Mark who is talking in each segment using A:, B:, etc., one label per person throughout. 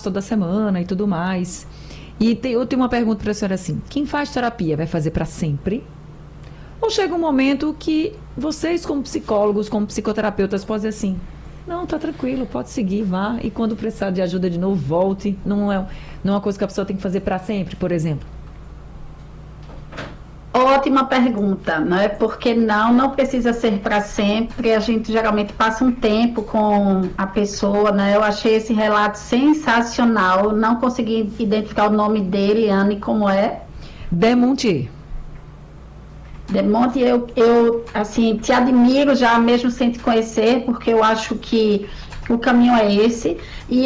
A: toda semana e tudo mais. E eu tenho uma pergunta para a senhora assim: quem faz terapia vai fazer para sempre? Ou chega um momento que vocês, como psicólogos, como psicoterapeutas, podem dizer assim: não, tá tranquilo, pode seguir, vá, e quando precisar de ajuda de novo, volte. Não é uma coisa que a pessoa tem que fazer para sempre, por exemplo?
B: Ótima pergunta, né? Porque não precisa ser para sempre. A gente geralmente passa um tempo com a pessoa, né? Eu achei esse relato sensacional. Não consegui identificar o nome dele, Anne, como é?
A: Demontier.
B: Demonte, eu assim, te admiro já mesmo sem te conhecer, porque eu acho que o caminho é esse.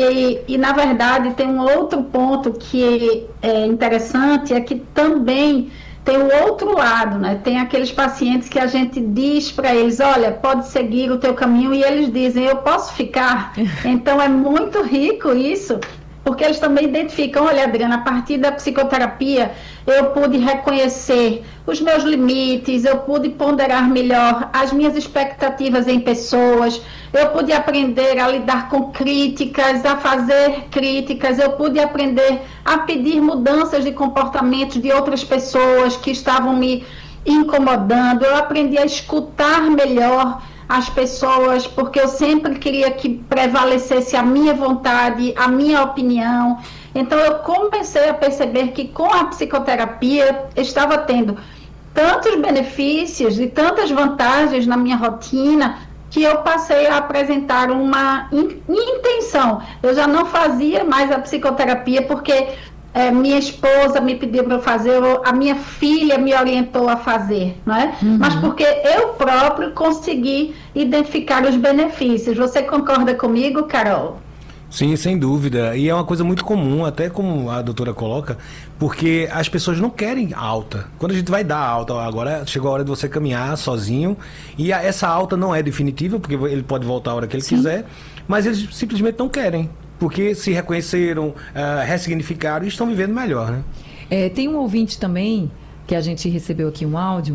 B: E na verdade, tem um outro ponto que é interessante, é que também tem o outro lado, né? Tem aqueles pacientes que a gente diz para eles: olha, pode seguir o teu caminho, e eles dizem: eu posso ficar? Então é muito rico isso, porque eles também identificam: olha, Adriana, a partir da psicoterapia eu pude reconhecer os meus limites, eu pude ponderar melhor as minhas expectativas em pessoas, eu pude aprender a lidar com críticas, a fazer críticas, eu pude aprender a pedir mudanças de comportamentos de outras pessoas que estavam me incomodando, eu aprendi a escutar melhor as pessoas, porque eu sempre queria que prevalecesse a minha vontade, a minha opinião. Então eu comecei a perceber que com a psicoterapia estava tendo tantos benefícios e tantas vantagens na minha rotina, que eu passei a apresentar uma intenção. Eu já não fazia mais a psicoterapia porque minha esposa me pediu para eu fazer, a minha filha me orientou a fazer, não é? Mas porque eu próprio consegui identificar os benefícios. Você concorda comigo, Carol?
C: Sim, sem dúvida. E é uma coisa muito comum, até como a doutora coloca, porque as pessoas não querem alta. Quando a gente vai dar alta, agora chegou a hora de você caminhar sozinho, e essa alta não é definitiva, porque ele pode voltar a hora que ele quiser, mas eles simplesmente não querem, porque se reconheceram, ressignificaram e estão vivendo melhor, né?
A: Tem um ouvinte também, que a gente recebeu aqui um áudio,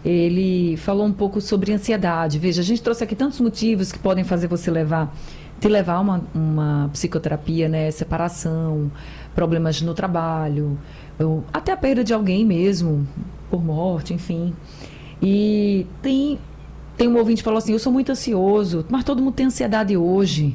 A: ele falou um pouco sobre ansiedade. Veja, a gente trouxe aqui tantos motivos que podem fazer você te levar a uma psicoterapia, né? Separação, problemas no trabalho, até a perda de alguém mesmo, por morte, enfim. E tem um ouvinte que falou assim: eu sou muito ansioso, mas todo mundo tem ansiedade hoje.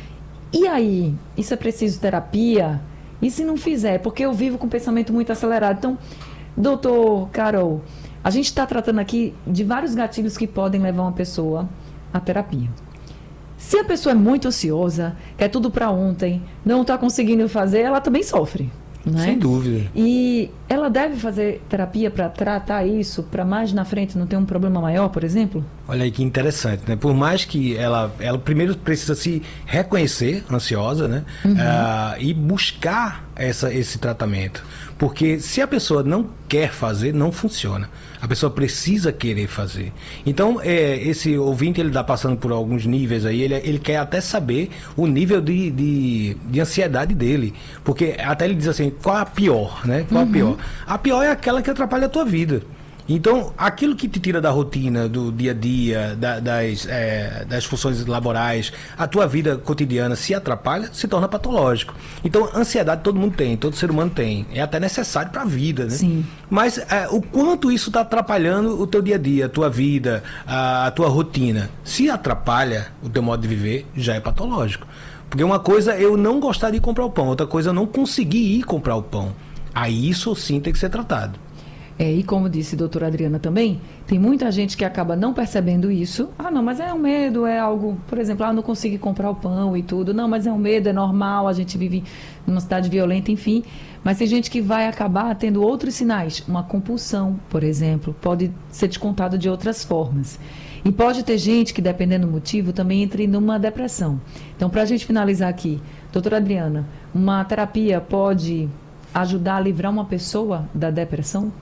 A: E aí? Isso é preciso terapia? E se não fizer? Porque eu vivo com um pensamento muito acelerado. Então, doutor Carol, a gente está tratando aqui de vários gatilhos que podem levar uma pessoa à terapia. Se a pessoa é muito ansiosa, quer tudo para ontem, não está conseguindo fazer, ela também sofre, né?
C: Sem dúvida.
A: E ela deve fazer terapia para tratar isso, para mais na frente não ter um problema maior, por exemplo?
C: Olha aí que interessante, né? Por mais que ela primeiro precisa se reconhecer ansiosa, né? E buscar esse tratamento. Porque se a pessoa não quer fazer, não funciona. A pessoa precisa querer fazer. Então, esse ouvinte, ele está passando por alguns níveis aí, ele quer até saber o nível de ansiedade dele. Porque até ele diz assim: qual é a pior, né? Qual é a pior? A pior é aquela que atrapalha a tua vida. Então, aquilo que te tira da rotina, do dia a dia, das funções laborais, a tua vida cotidiana se atrapalha, se torna patológico. Então, ansiedade todo mundo tem, todo ser humano tem. É até necessário para a vida, né?
A: Sim.
C: Mas o quanto isso está atrapalhando o teu dia a dia, a tua vida, a tua rotina. Se atrapalha o teu modo de viver, já é patológico. Porque uma coisa é eu não gostar de ir comprar o pão, outra coisa é eu não conseguir ir comprar o pão. Aí isso sim tem que ser tratado.
A: E como disse a doutora Adriana também, tem muita gente que acaba não percebendo isso. Não, mas é um medo, é algo, por exemplo, não consigo comprar o pão e tudo. Não, mas é um medo, é normal, a gente vive numa cidade violenta, enfim. Mas tem gente que vai acabar tendo outros sinais. Uma compulsão, por exemplo, pode ser descontado de outras formas. E pode ter gente que, dependendo do motivo, também entre numa depressão. Então, para a gente finalizar aqui, doutora Adriana, uma terapia pode ajudar a livrar uma pessoa da depressão?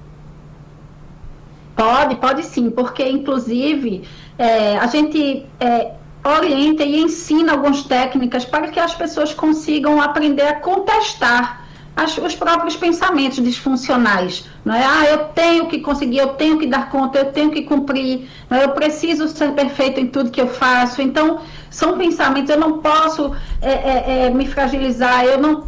B: Pode sim, porque inclusive a gente orienta e ensina algumas técnicas para que as pessoas consigam aprender a contestar os próprios pensamentos disfuncionais. Não é? Eu tenho que conseguir, eu tenho que dar conta, eu tenho que cumprir, não é? Eu preciso ser perfeito em tudo que eu faço. Então, são pensamentos: eu não posso me fragilizar, eu não